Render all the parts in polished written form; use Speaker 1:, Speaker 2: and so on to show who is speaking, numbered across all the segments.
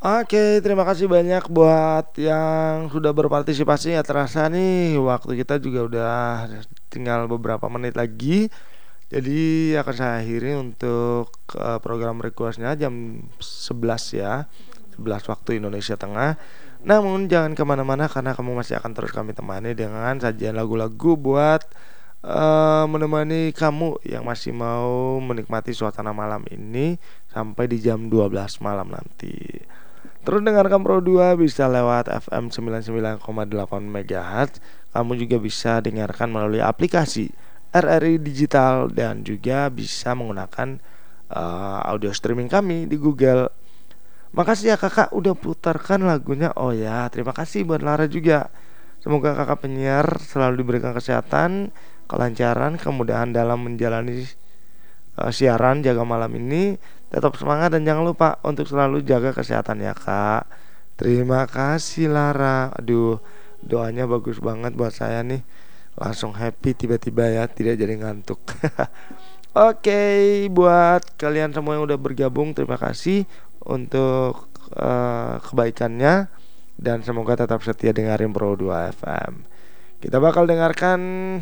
Speaker 1: Oke, terima kasih banyak buat yang sudah berpartisipasi. Ya terasa nih waktu kita juga udah tinggal beberapa menit lagi. Jadi akan saya akhiri untuk program requestnya jam 11 ya, 11 waktu Indonesia Tengah. Namun jangan kemana-mana karena kamu masih akan terus kami temani dengan sajian lagu-lagu buat menemani kamu yang masih mau menikmati suasana malam ini sampai di jam 12 malam nanti. Terus dengarkan Pro 2 bisa lewat FM 99,8 MHz. Kamu juga bisa dengarkan melalui aplikasi RRI Digital dan juga bisa menggunakan audio streaming kami di Google. Makasih ya kakak udah putarkan lagunya. Oh ya, terima kasih buat Lara juga. Semoga kakak penyiar selalu diberikan kesehatan, kelancaran, kemudahan dalam menjalani siaran jaga malam ini. Tetap semangat dan jangan lupa untuk selalu jaga kesehatan ya kak. Terima kasih Lara. Aduh, doanya bagus banget buat saya nih. Langsung happy tiba-tiba ya, tidak jadi ngantuk. Oke, buat kalian semua yang udah bergabung, terima kasih untuk kebaikannya dan semoga tetap setia dengerin Pro 2 FM. Kita bakal dengarkan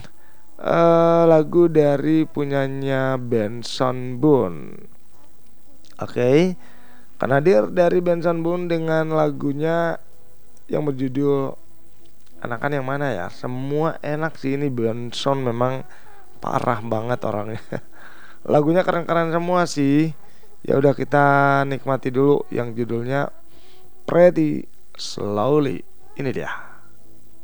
Speaker 1: lagu dari punyanya Benson Boone. Oke, akan hadir dari Benson Boone dengan lagunya yang berjudul Anakan yang mana ya. Semua enak sih, ini Benson memang parah banget orangnya. Lagunya keren-keren semua sih. Ya udah kita nikmati dulu yang judulnya Pretty Slowly. Ini dia.